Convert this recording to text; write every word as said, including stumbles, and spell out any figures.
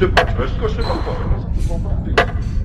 sais pas, tu vois, quand je fais parfois.